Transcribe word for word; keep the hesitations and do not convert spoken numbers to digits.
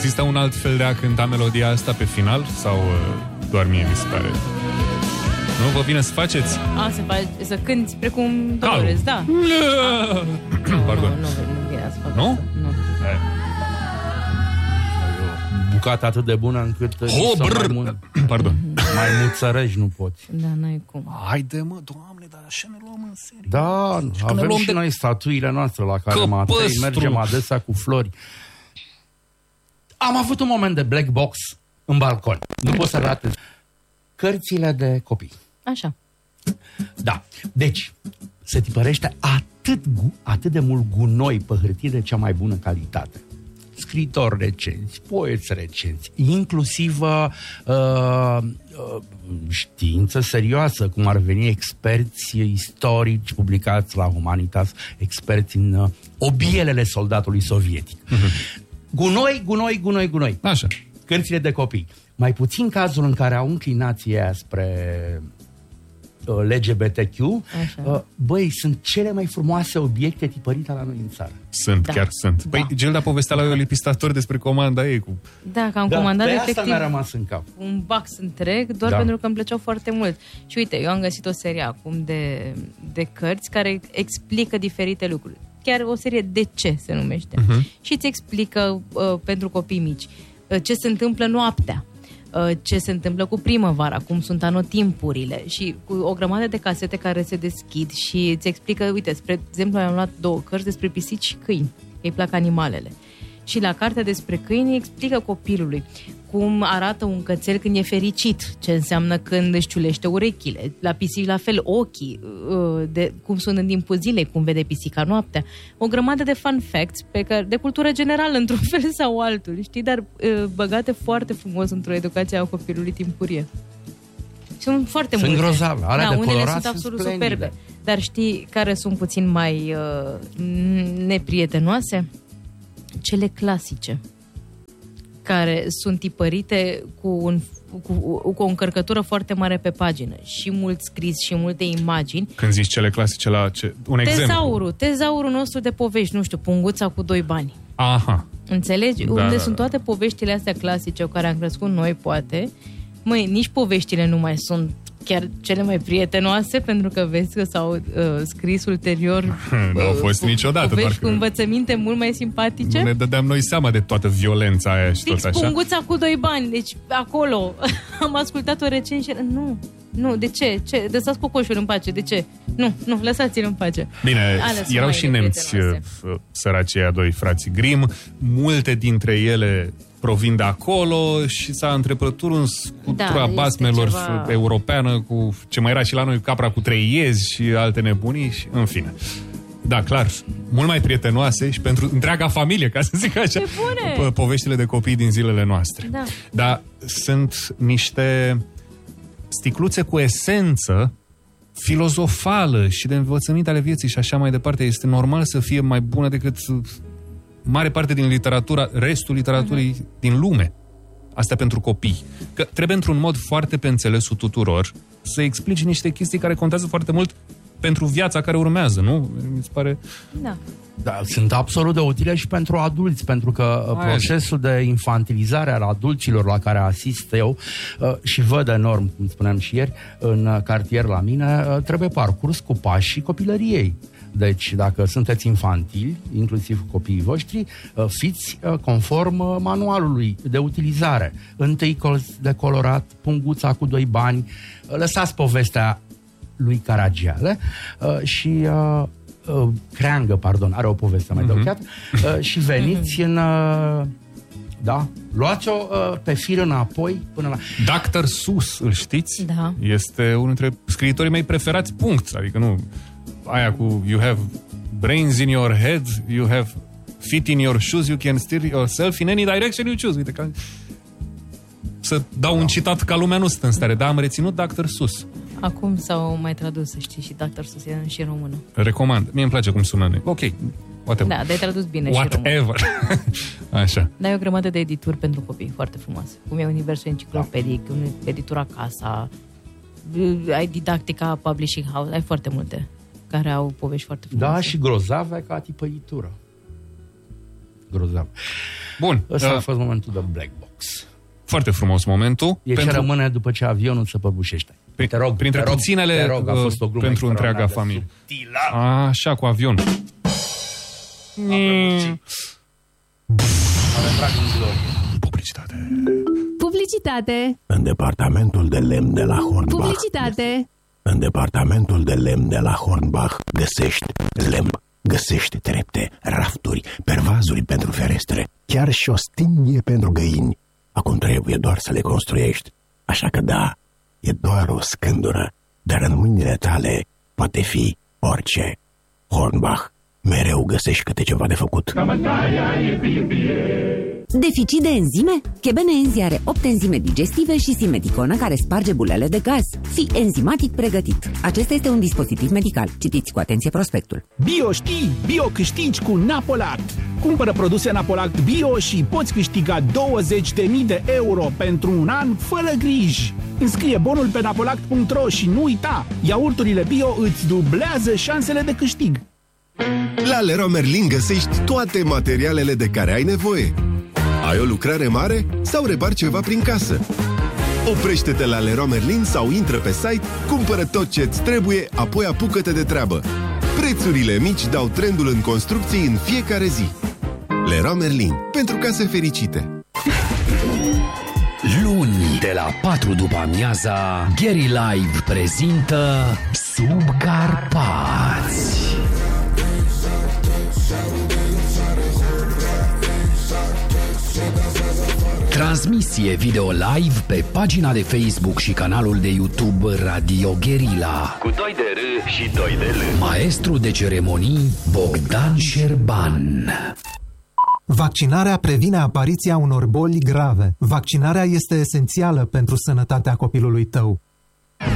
Există un alt fel de a cânta melodia asta pe final? Sau doar mie mi se pare? Nu vă vine să faceți? A, să, faci, să cânti precum Dolores, da. Pardon. Nu, nu, nu vine să fac Nu? asta. Nu? Bucata atât de bună încât oh, mai, mult, Pardon. mai mult țărăși nu poți. Da, n-ai cum. Haide mă, Doamne, dar așa ne luăm în serie. Da, și avem și de... noi statuile noastre la care Matei mergem adesea cu flori. Am avut un moment de black box în balcon. Nu pot să arate cărțile de copii. Așa. Da, deci se tipărește atât, atât de mult gunoi pe hârtie de cea mai bună calitate. Scriitori recenți, poeți recenți, inclusiv uh, uh, știință serioasă, cum ar veni experți istorici publicați la Humanitas, experți în uh, obielele soldatului sovietic. Uh-huh. Gunoi, gunoi, gunoi, gunoi. Așa. Cărțile de copii. Mai puțin cazul în care au înclinație aia spre uh, L G B T Q. Uh, băi, sunt cele mai frumoase obiecte tipărite la noi în țară. Sunt, da. chiar sunt. Păi, da. Gilda povestea la lipistator despre comanda ei cu... Da, că am da, comandat pe efectiv asta mi-a rămas în cap. un box întreg, doar da. pentru că îmi plăceau foarte mult. Și uite, eu am găsit o serie acum de, de cărți care explică diferite lucruri. Chiar o serie De ce se numește. Uh-huh. Și îți explică uh, pentru copii mici uh, ce se întâmplă noaptea, uh, ce se întâmplă cu primăvara, cum sunt anotimpurile și cu o grămadă de casete care se deschid și îți explică, uite, spre exemplu, am luat două cărți despre pisici și câini, că îi plac animalele. Și la cartea despre câini explică copilului cum arată un cățel când e fericit, ce înseamnă când își ciulește urechile. La pisici la fel, ochii, de cum sunt în timpul zilei, cum vede pisica noaptea. O grămadă de fun facts pe care, de cultură generală, într-un fel sau altul, știi, dar băgate foarte frumos într-o educație a copilului timpurie. Sunt foarte sunt multe. Sunt grozave, alea da, de unele colorat sunt absolut sunt superbe. Dar știi care sunt puțin mai uh, neprietenoase? Cele clasice, care sunt tipărite cu, un, cu, cu o încărcătură foarte mare pe pagină și mult scris și multe imagini. Când zici cele clasice, la ce? Un exemplu. Tezaurul, tezaurul nostru de povești, nu știu, Punguța cu doi bani. Aha. Înțelegi? Da, Unde da, sunt toate poveștile astea clasice cu care am crescut noi, poate. Măi, nici poveștile nu mai sunt chiar cele mai prietenoase, pentru că vezi că s-au uh, scris ulterior nu au fost uh, niciodată, povești cu învățăminte mult mai simpatice. Nu ne dădeam noi seama de toată violența aia și Fix tot așa. Punguța cu doi bani, deci acolo am ascultat-o recent și nu, nu, de ce? ce? Lăsați cocoșul în pace, de ce? Nu, nu, lăsați-l în pace. Bine, erau și nemți săracii aia doi frații Grimm, multe dintre ele provin de acolo și s-a întrepătuns cultura da, basmelor ceva... europeană cu ce mai era și la noi, capra cu trei iezi și alte nebunii și în fine. Da, clar, mult mai prietenoase și pentru întreaga familie, ca să zic așa, po- poveștile de copii din zilele noastre. Da. Dar sunt niște sticluțe cu esență filozofală și de învățăminte ale vieții și așa mai departe. Este normal să fie mai bună decât mare parte din literatura, restul literaturii uh-huh. din lume. Asta pentru copii. Că trebuie într-un mod foarte pe înțelesul tuturor să explici niște chestii care contează foarte mult pentru viața care urmează, nu? Mi se pare... Da. Da, sunt absolut de utile și pentru adulți, pentru că Aia procesul de infantilizare al adulților la care asist eu și văd enorm, cum spuneam și ieri, în cartier la mine, trebuie parcurs cu pașii copilăriei. Deci, dacă sunteți infantili, inclusiv copiii voștri, fiți conform manualului de utilizare. Întâi colț de colorat, punguța cu doi bani, lăsați povestea lui Caragiale și uh, Creangă, pardon, are o poveste mai uh-huh. uh, și veniți uh-huh. în... Uh, da, luați-o uh, pe fir înapoi până la... doctor Seuss, îl știți? Da. Este unul dintre scriitorii mei preferați, punct. Adică nu... Aia cu you have brains in your head, you have feet in your shoes, you can steer yourself in any direction you choose. Uite, ca... să dau da. un citat ca lumea nu stă în stare, dar am reținut doctor Seuss. Acum s-au mai tradus, să știi, și doctor Seuss e și în română. Recomand. Mie îmi place cum sună. Ok, whatever. Da, dar ai tradus bine whatever. și în română. Așa. Dar ai o grămadă de edituri pentru copii foarte frumoase. Cum e Universul Enciclopedic, da. editura Casa, ai Didactica Publishing House, ai foarte multe care au povești foarte frumoase. Da, și grozave ca tipăritură. Grozav. Bun. Ăsta uh, a fost momentul de black box. Foarte frumos momentul. E pentru... ce rămâne după ce avionul se păbușește. Prin, te rog, printre te rog, puținele te rog, a fost o glumă pentru întreaga familie. Subtilă. Așa, cu avion. Mm. Publicitate. Publicitate. În departamentul de lemn de la Hornbach. Publicitate. În departamentul de lemn de la Hornbach găsești lemn, găsești trepte, rafturi, pervazuri pentru ferestre, chiar și o stinghie pentru găini. Acum trebuie doar să le construiești. Așa că da, e doar o scândură, dar în mâinile tale poate fi orice. Hornbach, mereu găsești câte ceva de făcut. Deficit de enzime? Chebene Enzi are opt enzime digestive și simeticonă care sparge bulele de gaz. Fii enzimatic pregătit. Acesta este un dispozitiv medical. Citiți cu atenție prospectul. Bio știi, bio câștigi cu Napolact. Cumpără produse Napolact Bio și poți câștiga douăzeci de mii de euro pentru un an fără griji. Înscrie bonul pe napolact punct ro și nu uita, iaurturile bio îți dublează șansele de câștig. La Leroy Merlin găsești toate materialele de care ai nevoie. Ai o lucrare mare sau repari ceva prin casă? Oprește-te la Leroy Merlin sau intră pe site, cumpără tot ce-ți trebuie, apoi apucă-te de treabă. Prețurile mici dau trendul în construcții în fiecare zi. Leroy Merlin, pentru case fericite. Luni, de la patru după amiaza, Gary Live prezintă Sub Carpați. Transmisie video live pe pagina de Facebook și canalul de YouTube Radio Guerilla. Cu doi de R și doi de L. Maestru de ceremonii Bogdan Șerban. Vaccinarea previne apariția unor boli grave. Vaccinarea este esențială pentru sănătatea copilului tău.